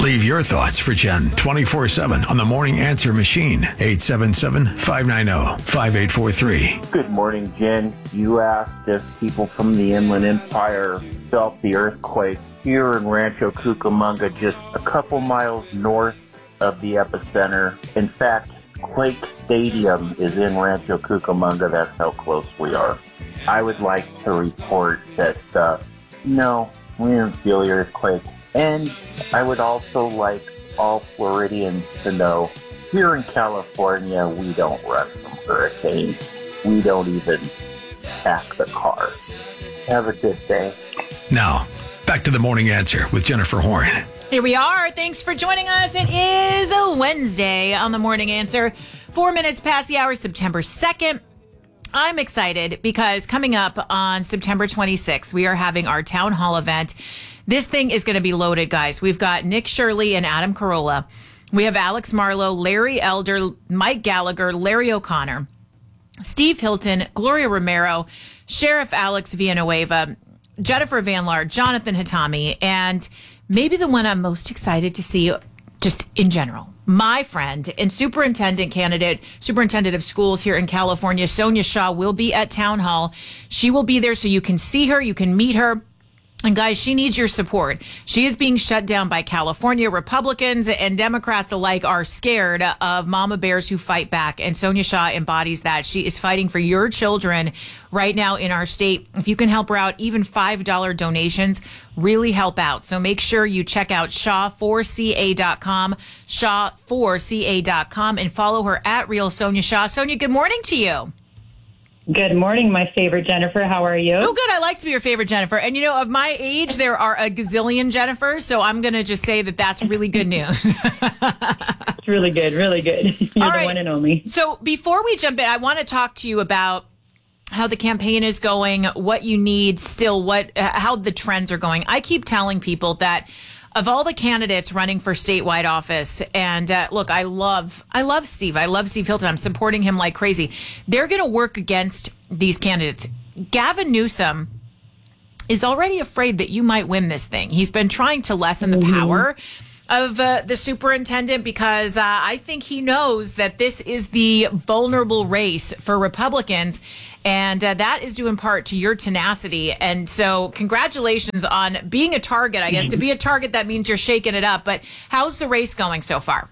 Leave your thoughts for Jen 24/7 on the Morning Answer machine, 877-590-5843. Good morning, Jen. You asked if people from the Inland Empire felt the earthquake here in Rancho Cucamonga, just a couple miles north of the epicenter. In fact, Quake Stadium is in Rancho Cucamonga. That's how close we are. I would like to report that, no, we didn't feel the earthquake. And I would also like all Floridians to know, here in California, we don't run from hurricanes. We don't even pack the car. Have a good day. Now, back to the Morning Answer with Jennifer Horn. Here we are. Thanks for joining us. It is a Wednesday on the Morning Answer. 4 minutes past the hour, September 2nd. I'm excited because coming up on September 26th, we are having our town hall event. This thing is going to be loaded, guys. We've got Nick Shirley and Adam Carolla. We have Alex Marlowe, Larry Elder, Mike Gallagher, Larry O'Connor, Steve Hilton, Gloria Romero, Sheriff Alex Villanueva, Jennifer Van Laar, Jonathan Hitami, and maybe the one I'm most excited to see just in general, my friend and superintendent of schools here in California, Sonia Shaw, will be at Town Hall. She will be there so you can see her, you can meet her. And guys, she needs your support. She is being shut down by California. Republicans and Democrats alike are scared of mama bears who fight back. And Sonia Shaw embodies that. She is fighting for your children right now in our state. If you can help her out, even $5 donations really help out. So make sure you check out shaw4ca.com, shaw4ca.com, and follow her at Real Sonia Shaw. Sonia, good morning to you. Good morning, my favorite Jennifer. How are you? Oh, good. I like to be your favorite Jennifer. And, you know, of my age, there are a gazillion Jennifers, so I'm going to just say that that's really good news. It's really good, really good. You're All right. The one and only. So before we jump in, I want to talk to you about how the campaign is going, what you need still, how the trends are going. I keep telling people that of all the candidates running for statewide office, and look, I love Steve. I love Steve Hilton. I'm supporting him like crazy. They're going to work against these candidates. Gavin Newsom is already afraid that you might win this thing. He's been trying to lessen the power of the superintendent because I think he knows that this is the vulnerable race for Republicans. And that is due in part to your tenacity. And so congratulations on being a target. I guess to be a target, that means you're shaking it up. But how's the race going so far?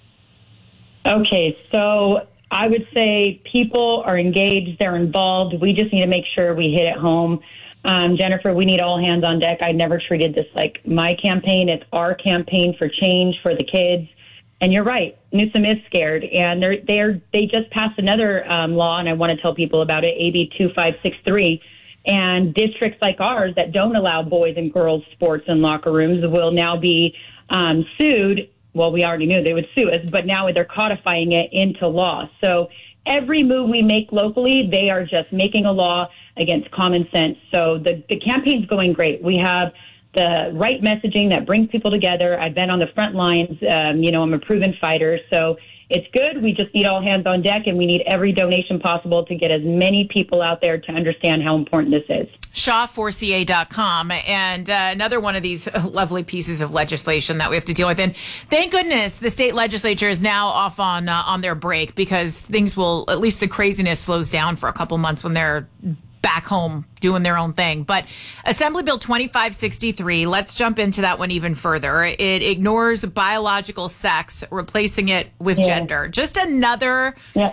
Okay, so I would say people are engaged. They're involved. We just need to make sure we hit it home. Jennifer, we need all hands on deck. I never treated this like my campaign. It's our campaign for change for the kids. And you're right. Newsom is scared, and they just passed another law, and I want to tell people about it, AB 2563. And districts like ours that don't allow boys and girls sports in locker rooms will now be sued. Well, we already knew they would sue us, but now they're codifying it into law. So every move we make locally, they are just making a law against common sense. So the campaign's going great. We have the right messaging that brings people together. I've been on the front lines. I'm a proven fighter. So it's good. We just need all hands on deck, and we need every donation possible to get as many people out there to understand how important this is. Shaw4ca.com. And another one of these lovely pieces of legislation that we have to deal with. And thank goodness the state legislature is now off on their break, because things will, at least the craziness slows down for a couple months when they're back home doing their own thing. But Assembly Bill 2563, let's jump into that one even further. It ignores biological sex, replacing it with gender. Just another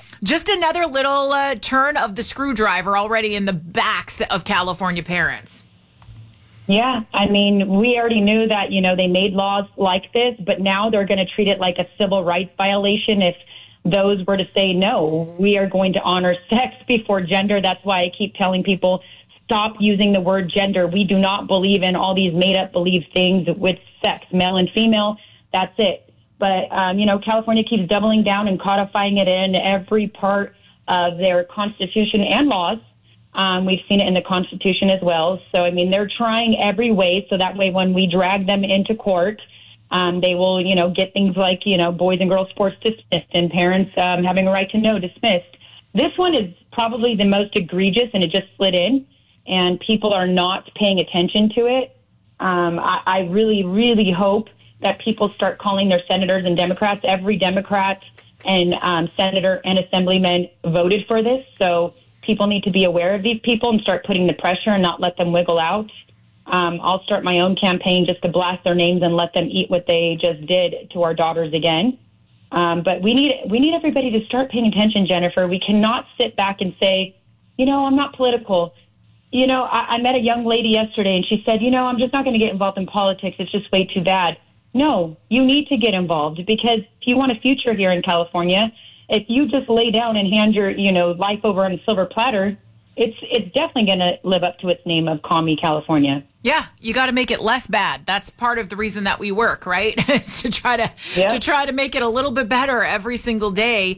little turn of the screwdriver already in the backs of California parents. Yeah, I mean, we already knew that, they made laws like this, but now they're going to treat it like a civil rights violation if those were to say, no, we are going to honor sex before gender. That's why I keep telling people, stop using the word gender. We do not believe in all these made-up believe things with sex, male and female. That's it. But, California keeps doubling down and codifying it in every part of their constitution and laws. We've seen it in the Constitution as well. So, they're trying every way so that way when we drag them into court, they will, get things like, boys and girls sports dismissed and parents having a right to know dismissed. This one is probably the most egregious, and it just slid in, and people are not paying attention to it. I really, really hope that people start calling their senators and Democrats. Every Democrat and senator and assemblyman voted for this. So people need to be aware of these people and start putting the pressure and not let them wiggle out. I'll start my own campaign just to blast their names and let them eat what they just did to our daughters again. But we need everybody to start paying attention, Jennifer. We cannot sit back and say, I'm not political. I met a young lady yesterday and she said, I'm just not going to get involved in politics. It's just way too bad. No, you need to get involved, because if you want a future here in California, if you just lay down and hand your, life over on a silver platter, it's definitely going to live up to its name of Call Me California. Yeah, you got to make it less bad. That's part of the reason that we work, right? Is to try to make it a little bit better every single day.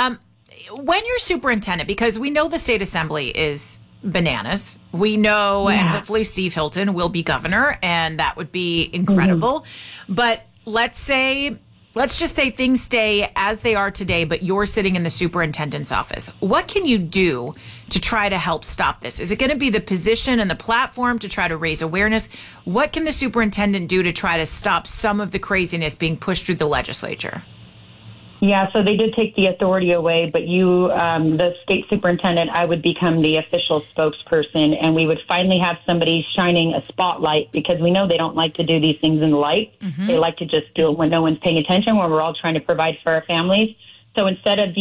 When you're superintendent, because we know the state assembly is bananas. We know, and hopefully Steve Hilton will be governor, and that would be incredible. Mm-hmm. But let's just say things stay as they are today, but you're sitting in the superintendent's office. What can you do to try to help stop this? Is it going to be the position and the platform to try to raise awareness? What can the superintendent do to try to stop some of the craziness being pushed through the legislature? Yeah, so they did take the authority away, but the state superintendent, I would become the official spokesperson, and we would finally have somebody shining a spotlight, because we know they don't like to do these things in the light. Mm-hmm. They like to just do it when no one's paying attention, when we're all trying to provide for our families. So instead of,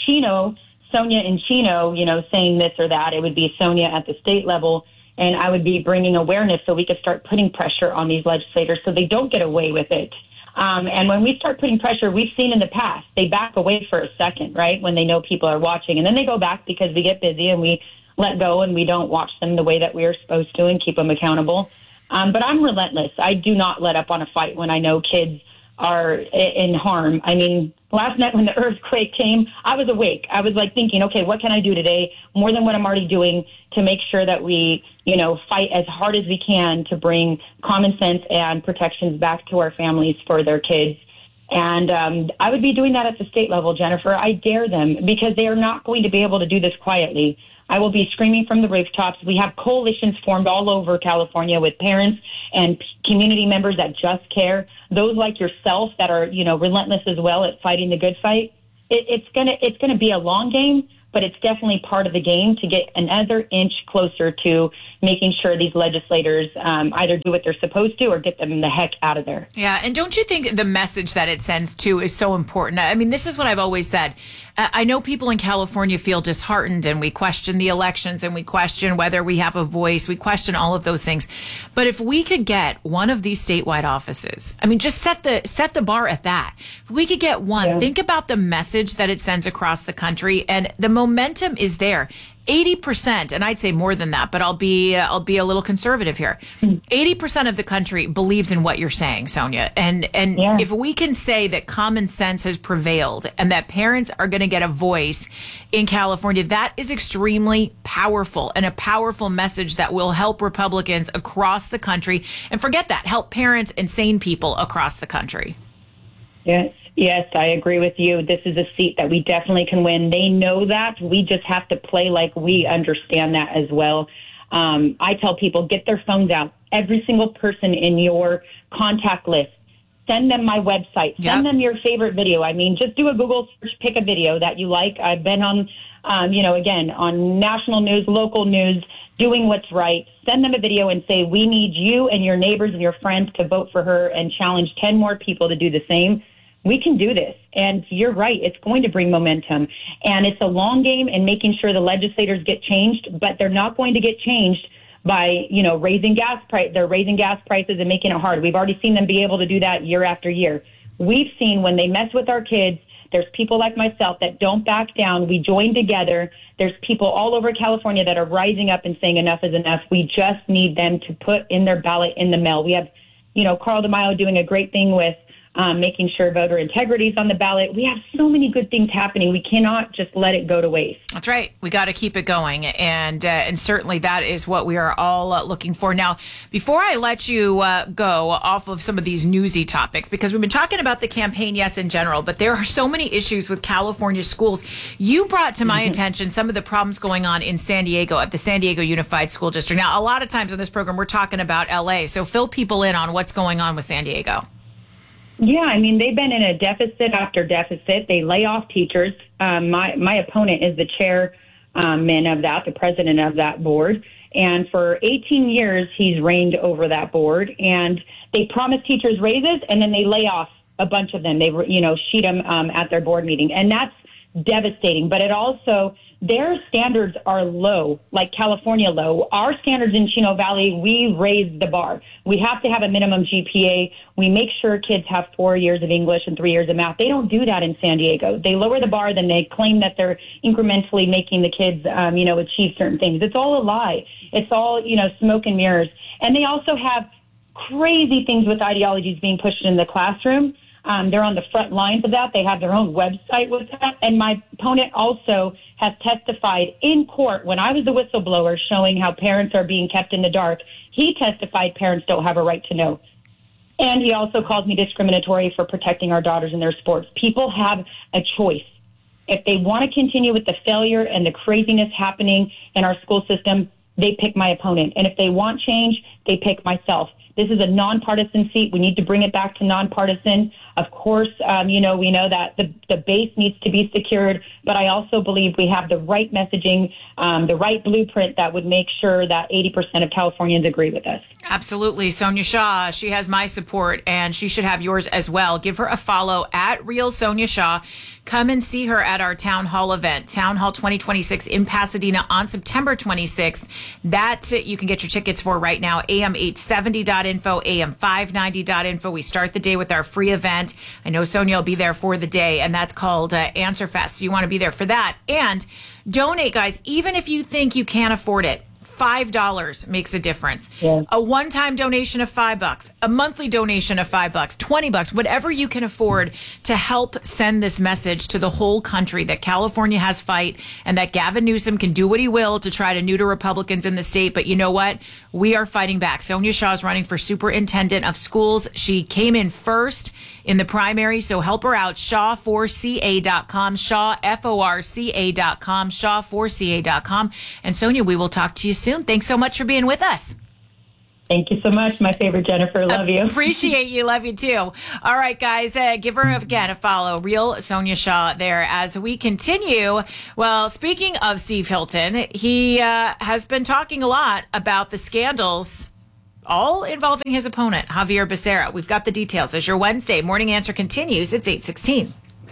Sonia and Chino, saying this or that, it would be Sonia at the state level, and I would be bringing awareness so we could start putting pressure on these legislators so they don't get away with it. And when we start putting pressure, we've seen in the past, they back away for a second, right, when they know people are watching. And then they go back because we get busy and we let go and we don't watch them the way that we are supposed to and keep them accountable. But I'm relentless. I do not let up on a fight when I know kids are in harm. I mean, last night when the earthquake came, I was awake. I was thinking, okay, what can I do today more than what I'm already doing to make sure that we, fight as hard as we can to bring common sense and protections back to our families for their kids. And I would be doing that at the state level, Jennifer. I dare them, because they are not going to be able to do this quietly. I will be screaming from the rooftops. We have coalitions formed all over California with parents and community members that just care. Those like yourself that are, relentless as well at fighting the good fight. It's gonna be a long game, but it's definitely part of the game to get another inch closer to making sure these legislators either do what they're supposed to or get them the heck out of there. Yeah, and don't you think the message that it sends, too, is so important? I mean, this is what I've always said. I know people in California feel disheartened, and we question the elections, and we question whether we have a voice. We question all of those things. But if we could get one of these statewide offices, I mean, just set the bar at that. If we could get one, think about the message that it sends across the country, and the momentum is there. 80%, and I'd say more than that, but I'll be a little conservative here. 80% of the country believes in what you're saying, Sonia. And if we can say that common sense has prevailed and that parents are going to get a voice in California, that is extremely powerful, and a powerful message that will help Republicans across the country. And forget that, help parents and sane people across the country. Yes, I agree with you. This is a seat that we definitely can win. They know that. We just have to play like we understand that as well. I tell people, get their phones out. Every single person in your contact list, send them my website. Send them your favorite video. I mean, just do a Google search, pick a video that you like. I've been on, again, on national news, local news, doing what's right. Send them a video and say, we need you and your neighbors and your friends to vote for her, and challenge 10 more people to do the same. We can do this. And you're right. It's going to bring momentum. And it's a long game in making sure the legislators get changed, but they're not going to get changed by, raising gas They're raising gas prices and making it hard. We've already seen them be able to do that year after year. We've seen when they mess with our kids, there's people like myself that don't back down. We join together. There's people all over California that are rising up and saying enough is enough. We just need them to put in their ballot in the mail. We have, Carl DeMaio doing a great thing with making sure voter integrity is on the ballot. We have so many good things happening. We cannot just let it go to waste. That's right. We got to keep it going. And certainly that is what we are all looking for. Now, before I let you go off of some of these newsy topics, because we've been talking about the campaign, yes, in general, but there are so many issues with California schools. You brought to my attention some of the problems going on in San Diego at the San Diego Unified School District. Now, a lot of times on this program, we're talking about LA. So fill people in on what's going on with San Diego. Yeah, I mean, they've been in a deficit after deficit. They lay off teachers. My opponent is the chairman of that, the president of that board. And for 18 years, he's reigned over that board. And they promise teachers raises, and then they lay off a bunch of them. They, sheet them at their board meeting. And that's devastating. But it also, their standards are low, like California low. Our standards in Chino Valley, we raise the bar. We have to have a minimum GPA. We make sure kids have 4 years of English and 3 years of math. They don't do that in San Diego. They lower the bar, then they claim that they're incrementally making the kids, achieve certain things. It's all a lie. It's all, smoke and mirrors. And they also have crazy things with ideologies being pushed in the classroom. They're on the front lines of that. They have their own website with that. And my opponent also has testified in court when I was the whistleblower showing how parents are being kept in the dark. He testified parents don't have a right to know. And he also called me discriminatory for protecting our daughters in their sports. People have a choice. If they want to continue with the failure and the craziness happening in our school system, they pick my opponent. And if they want change, they pick myself. This is a nonpartisan seat. We need to bring it back to nonpartisan. Of course, we know that the base needs to be secured, but I also believe we have the right messaging, the right blueprint that would make sure that 80% of Californians agree with us. Absolutely. Sonia Shaw, she has my support, and she should have yours as well. Give her a follow at Real Sonia Shaw. Come and see her at our Town Hall event, Town Hall 2026 in Pasadena on September 26th. That you can get your tickets for right now, am870.info, am590.info. We start the day with our free event. I know Sonia will be there for the day, and that's called Answer Fest. So you want to be there for that. And donate, guys, even if you think you can't afford it. $5 makes a difference. Yeah. A one-time donation of $5, a monthly donation of $5, $20, whatever you can afford to help send this message to the whole country that California has fight and that Gavin Newsom can do what he will to try to neuter Republicans in the state. But you know what? We are fighting back. Sonia Shaw is running for superintendent of schools. She came in first in the primary, so help her out. Shaw4ca.com, Shaw, Forca.com, Shaw4ca.com. And Sonia, we will talk to you soon. Thanks so much for being with us. Thank you so much. My favorite, Jennifer. Love you. Appreciate you. Love you too. All right, guys, give her again a follow. Real Sonia Shaw there as we continue. Well, speaking of Steve Hilton, he has been talking a lot about the scandals all involving his opponent, Javier Becerra. We've got the details as your Wednesday Morning Answer continues. It's 8:16.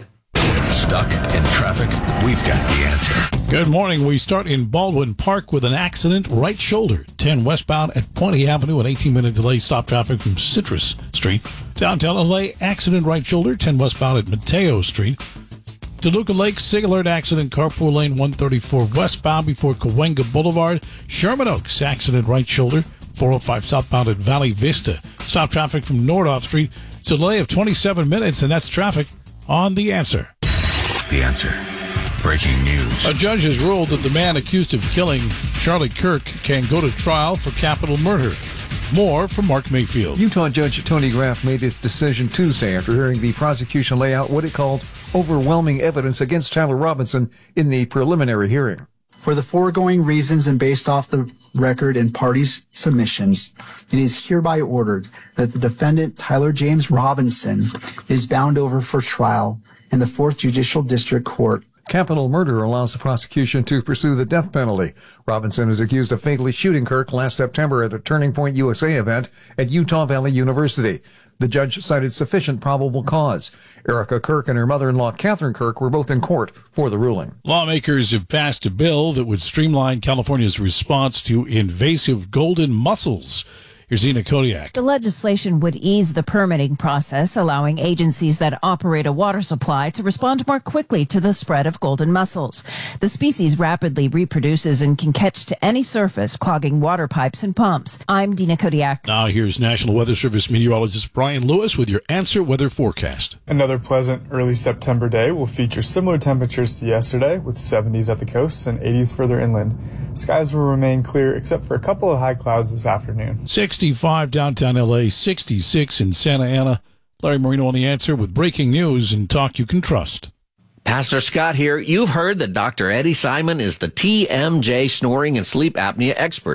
Stuck in traffic? We've got the answer. Good morning. We start in Baldwin Park with an accident, right shoulder, 10 westbound at Puente Avenue, an 18-minute delay. Stop traffic from Citrus Street. Downtown LA, accident, right shoulder, 10 westbound at Mateo Street. Toluca Lake, SIG alert accident, carpool lane 134 westbound before Cahuenga Boulevard. Sherman Oaks, accident, right shoulder, 405 southbound at Valley Vista. Stop traffic from Nordoff Street. It's a delay of 27 minutes, and that's traffic on The Answer. The Answer. Breaking news. A judge has ruled that the man accused of killing Charlie Kirk can go to trial for capital murder. More from Mark Mayfield. Utah Judge Tony Graff made his decision Tuesday after hearing the prosecution lay out what it called overwhelming evidence against Tyler Robinson in the preliminary hearing. For the foregoing reasons and based off the record and parties' submissions, it is hereby ordered that the defendant, Tyler James Robinson, is bound over for trial in the 4th Judicial District Court. Capital murder allows the prosecution to pursue the death penalty. Robinson is accused of fatally shooting Kirk last September at a Turning Point USA event at Utah Valley University. The judge cited sufficient probable cause. Erica Kirk and her mother-in-law, Catherine Kirk, were both in court for the ruling. Lawmakers have passed a bill that would streamline California's response to invasive golden mussels. Here's Zena Kodiak. The legislation would ease the permitting process, allowing agencies that operate a water supply to respond more quickly to the spread of golden mussels. The species rapidly reproduces and can catch to any surface, clogging water pipes and pumps. I'm Dina Kodiak. Now here's National Weather Service meteorologist Brian Lewis with your Answer Weather forecast. Another pleasant early September day will feature similar temperatures to yesterday, with 70s at the coast and 80s further inland. Skies will remain clear except for a couple of high clouds this afternoon. 65 downtown LA, 66 in Santa Ana. Larry Marino on The Answer with breaking news and talk you can trust. Pastor Scott here. You've heard that Dr. Eddie Simon is the TMJ snoring and sleep apnea expert.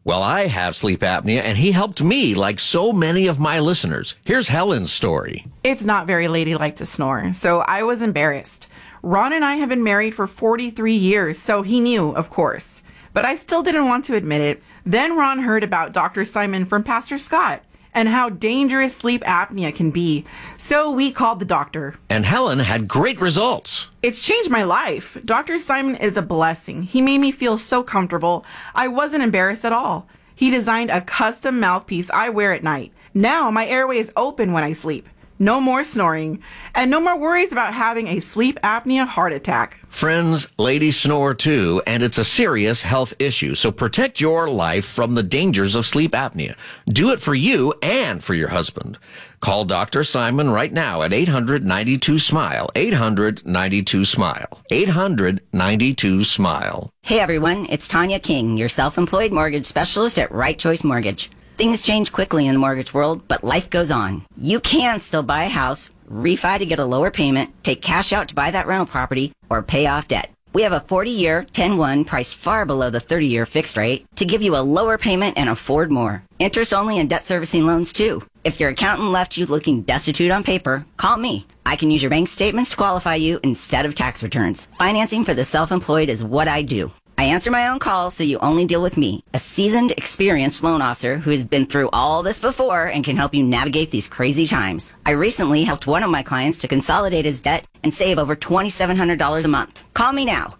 Well, I have sleep apnea, and he helped me like so many of my listeners. Here's Helen's story. It's not very ladylike to snore, so I was embarrassed. Ron and I have been married for 43 years, so he knew, of course. But I still didn't want to admit it. Then Ron heard about Dr. Simon from Pastor Scott and how dangerous sleep apnea can be. So we called the doctor. And Helen had great results. It's changed my life. Dr. Simon is a blessing. He made me feel so comfortable. I wasn't embarrassed at all. He designed a custom mouthpiece I wear at night. Now my airway is open when I sleep. No more snoring. And no more worries about having a sleep apnea heart attack. Friends, ladies snore too, and it's a serious health issue. So protect your life from the dangers of sleep apnea. Do it for you and for your husband. Call Dr. Simon right now at 800-92-SMILE. 800-92-SMILE. 800-92-SMILE. Hey everyone, it's Tanya King, your self-employed mortgage specialist at Right Choice Mortgage. Things change quickly in the mortgage world, but life goes on. You can still buy a house, refi to get a lower payment, take cash out to buy that rental property, or pay off debt. We have a 40-year 10-1 priced far below the 30-year fixed rate to give you a lower payment and afford more. Interest only and debt servicing loans too. If your accountant left you looking destitute on paper, call me. I can use your bank statements to qualify you instead of tax returns. Financing for the self-employed is what I do. I answer my own calls, so you only deal with me, a seasoned, experienced loan officer who has been through all this before and can help you navigate these crazy times. I recently helped one of my clients to consolidate his debt and save over $2,700 a month. Call me now,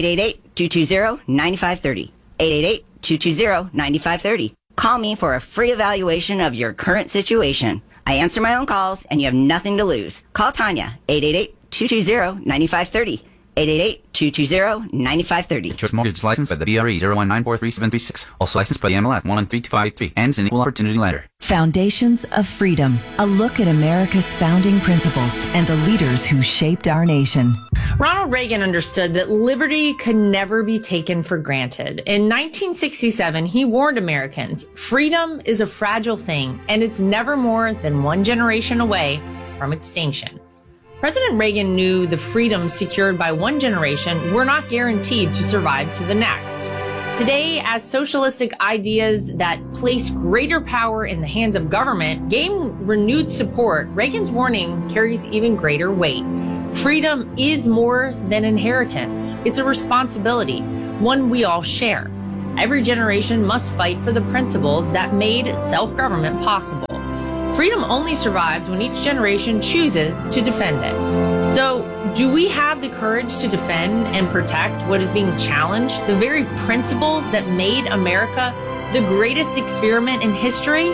888-220-9530, 888-220-9530. Call me for a free evaluation of your current situation. I answer my own calls, and you have nothing to lose. Call Tanya, 888-220-9530. 888-220-9530. Choice Mortgage licensed by the BRE 019433736. Also licensed by the MLS 113253. Ends in equal opportunity lender. Foundations of Freedom. A look at America's founding principles and the leaders who shaped our nation. Ronald Reagan understood that liberty could never be taken for granted. In 1967, he warned Americans, freedom is a fragile thing, and it's never more than one generation away from extinction. President Reagan knew the freedoms secured by one generation were not guaranteed to survive to the next. Today, as socialistic ideas that place greater power in the hands of government gain renewed support, Reagan's warning carries even greater weight. Freedom is more than inheritance. It's a responsibility, one we all share. Every generation must fight for the principles that made self-government possible. Freedom only survives when each generation chooses to defend it. So, do we have the courage to defend and protect what is being challenged, the very principles that made America the greatest experiment in history?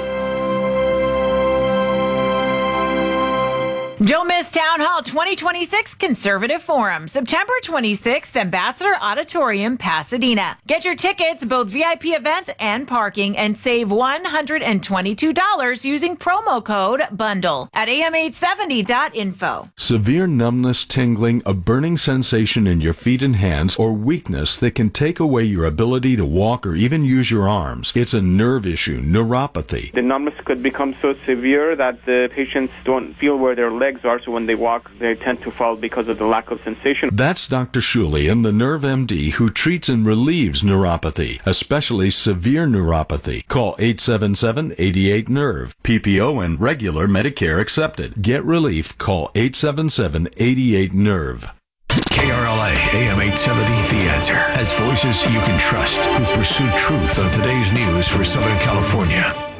Don't miss Town Hall 2026 Conservative Forum, September 26th, Ambassador Auditorium, Pasadena. Get your tickets, both VIP events and parking, and save $122 using promo code BUNDLE at am870.info. Severe numbness, tingling, a burning sensation in your feet and hands, or weakness that can take away your ability to walk or even use your arms. It's a nerve issue, neuropathy. The numbness could become so severe that the patients don't feel where their legs are, so when they walk, they tend to fall because of the lack of sensation. That's Dr. Shulian, the Nerve MD, who treats and relieves neuropathy, especially severe neuropathy. Call 877-88-NERVE. PPO and regular Medicare accepted. Get relief. Call 877-88-NERVE. KRLA AM 870 The Answer has voices you can trust who pursue truth on today's news for Southern California.